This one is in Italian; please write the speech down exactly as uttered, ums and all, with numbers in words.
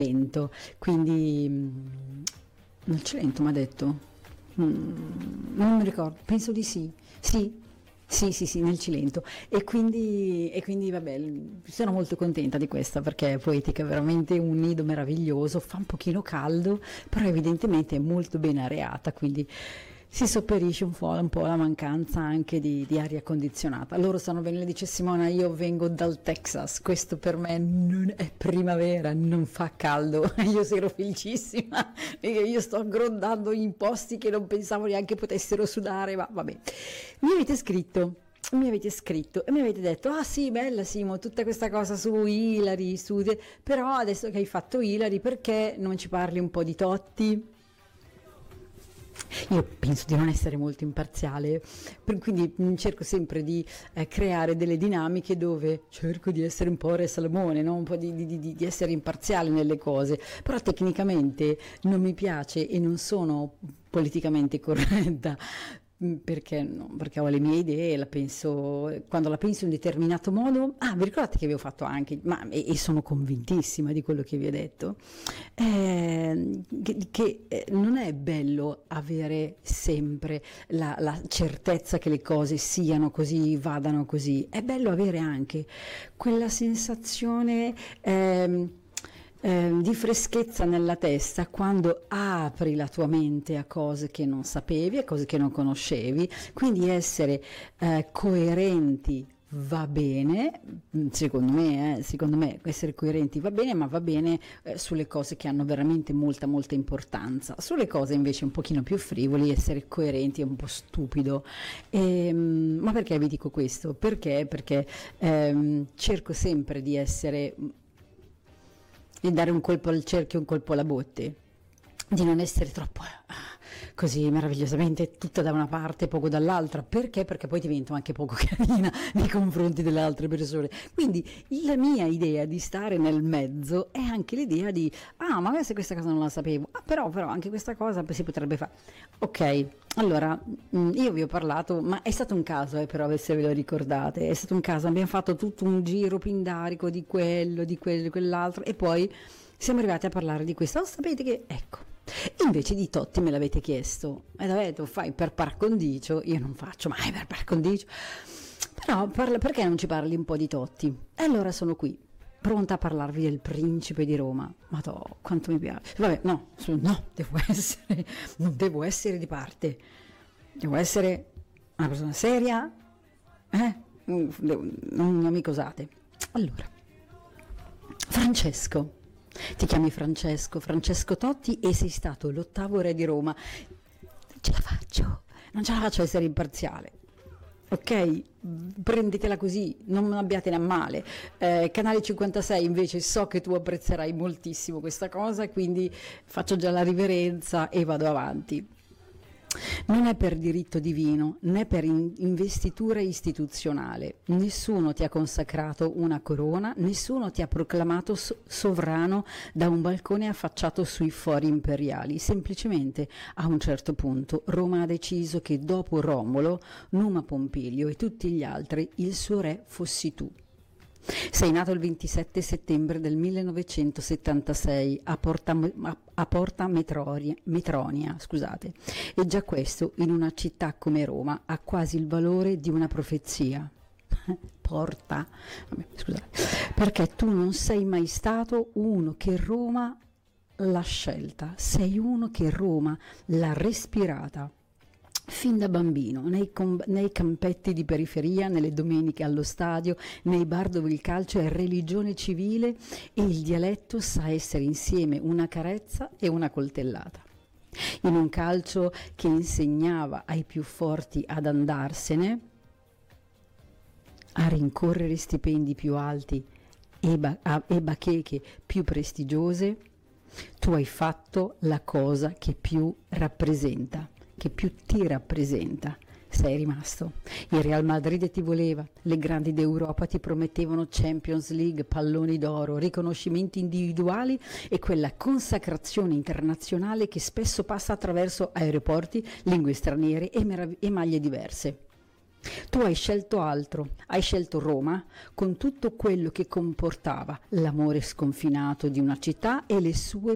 Cilento, quindi mm, nel Cilento mi ha detto. Mm, non mi ricordo, penso di sì. Sì, sì, sì, sì, nel Cilento. E quindi, e quindi vabbè, l- sono molto contenta di questa perché è poetica, è veramente un nido meraviglioso, fa un pochino caldo, però evidentemente è molto ben areata, quindi si sopperisce un po', un po' la mancanza anche di, di aria condizionata. Loro stanno bene, le dice Simona, io vengo dal Texas, questo per me non è primavera, non fa caldo, io ero felicissima perché io sto grondando in posti che non pensavo neanche potessero sudare, ma vabbè. Mi avete scritto, mi avete scritto e mi avete detto, ah sì, bella Simo, tutta questa cosa su Ilari, su de- però adesso che hai fatto Ilari, perché non ci parli un po' di Totti? Io penso di non essere molto imparziale, per- quindi mm, cerco sempre di eh, creare delle dinamiche dove cerco di essere un po' Re Salomone, no? Un po' di, di- di- di essere imparziale nelle cose, però tecnicamente non mi piace e non sono politicamente corretta. Mm, Perché, no, perché ho le mie idee, la penso, quando la penso in un determinato modo, ah, vi ricordate che avevo fatto anche, ma, e, e sono convintissima di quello che vi ho detto, eh, che, che, eh, non è bello avere sempre la, la certezza che le cose siano così, vadano così, è bello avere anche quella sensazione ehm, ehm, di freschezza nella testa quando apri la tua mente a cose che non sapevi, a cose che non conoscevi, quindi essere eh, coerenti va bene, mm, secondo me, eh, secondo me essere coerenti va bene, ma va bene eh, sulle cose che hanno veramente molta molta importanza. Sulle cose invece un pochino più frivoli, essere coerenti è un po' stupido. Ehm, ma perché vi dico questo? Perché? Perché ehm, cerco sempre di essere, di dare un colpo al cerchio e un colpo alla botte, di non essere troppo ah, così meravigliosamente tutta da una parte e poco dall'altra. Perché? Perché poi divento anche poco carina nei confronti delle altre persone. Quindi la mia idea di stare nel mezzo è anche l'idea di, ah, ma se questa cosa non la sapevo, ah, però, però anche questa cosa si potrebbe fare. Ok, allora, mm, io vi ho parlato, ma è stato un caso, eh, però se ve lo ricordate, è stato un caso, abbiamo fatto tutto un giro pindarico di quello, di quello, di quell'altro, e poi siamo arrivati a parlare di questo. Oh, sapete che, ecco, invece di Totti me l'avete chiesto, e avete detto, fai per par condicio, io non faccio mai per par condicio, però parla- perché non ci parli un po' di Totti? E allora sono qui, pronta a parlarvi del principe di Roma. Madò, quanto mi piace. Vabbè, no, su- no, devo essere, non devo essere di parte, devo essere una persona seria, eh? Mm, devo- Non, non mi cosate. Allora, Francesco, ti chiami Francesco, Francesco Totti e sei stato l'ottavo re di Roma. Ce la faccio, non ce la faccio a essere imparziale. Ok, prendetela così, non abbiatene a male. Eh, Canale cinquantasei invece so che tu apprezzerai moltissimo questa cosa, quindi faccio già la riverenza e vado avanti. Non è per diritto divino né per in- investitura istituzionale. Nessuno ti ha consacrato una corona, nessuno ti ha proclamato so- sovrano da un balcone affacciato sui fori imperiali. Semplicemente, a un certo punto, Roma ha deciso che dopo Romolo, Numa Pompilio e tutti gli altri, il suo re fossi tu. Sei nato il ventisette settembre del millenovecentosettantasei a Porta, a, a Porta Metroria- Metronia, scusate, e già questo in una città come Roma ha quasi il valore di una profezia. Porta, vabbè, scusate, perché tu non sei mai stato uno che Roma l'ha scelta, sei uno che Roma l'ha respirata. Fin da bambino, nei, com- nei campetti di periferia, nelle domeniche allo stadio, nei bar dove il calcio è religione civile e il dialetto sa essere insieme una carezza e una coltellata. In un calcio che insegnava ai più forti ad andarsene, a rincorrere stipendi più alti e, ba- a- e bacheche più prestigiose, tu hai fatto la cosa che più rappresenta, che più ti rappresenta. Sei rimasto. Il Real Madrid ti voleva, le grandi d'Europa ti promettevano Champions League, palloni d'oro, riconoscimenti individuali e quella consacrazione internazionale che spesso passa attraverso aeroporti, lingue straniere e, merav- e maglie diverse. Tu hai scelto altro, hai scelto Roma con tutto quello che comportava l'amore sconfinato di una città e le sue